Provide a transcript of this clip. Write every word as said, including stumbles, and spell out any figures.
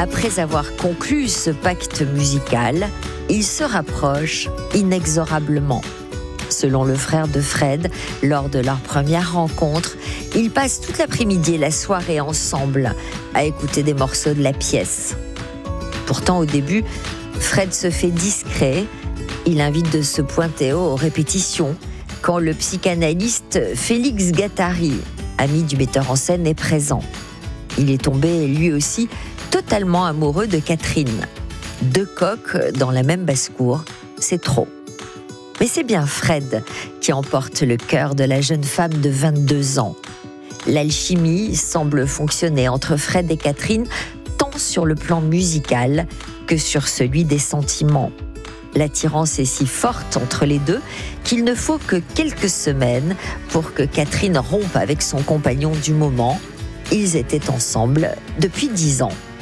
Après avoir conclu ce pacte musical, ils se rapprochent inexorablement. Selon le frère de Fred, lors de leur première rencontre, ils passent toute l'après-midi et la soirée ensemble à écouter des morceaux de la pièce. Pourtant, au début, Fred se fait discret. Il invite de se pointer aux répétitions quand le psychanalyste Félix Guattari, ami du metteur en scène, est présent. Il est tombé, lui aussi, totalement amoureux de Catherine. Deux coqs dans la même basse-cour, c'est trop. Mais c'est bien Fred qui emporte le cœur de la jeune femme de vingt-deux ans. L'alchimie semble fonctionner entre Fred et Catherine, tant sur le plan musical que sur celui des sentiments. L'attirance est si forte entre les deux qu'il ne faut que quelques semaines pour que Catherine rompe avec son compagnon du moment. Ils étaient ensemble depuis dix ans.